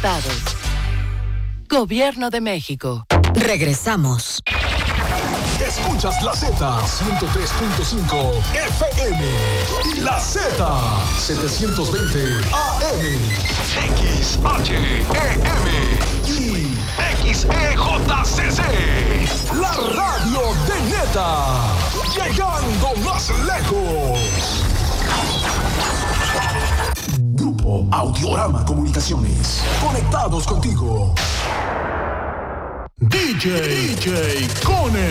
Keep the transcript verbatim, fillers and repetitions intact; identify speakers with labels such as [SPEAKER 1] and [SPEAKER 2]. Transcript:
[SPEAKER 1] estados. Gobierno de México.
[SPEAKER 2] Regresamos.
[SPEAKER 3] Escuchas la Z ciento tres punto cinco F M y la Z setecientos veinte A M,
[SPEAKER 4] X H E M
[SPEAKER 3] y
[SPEAKER 4] X E J C C.
[SPEAKER 3] la radio de Neta, llegando más lejos. Grupo Audiorama Comunicaciones, conectados contigo. D J, D J Cone.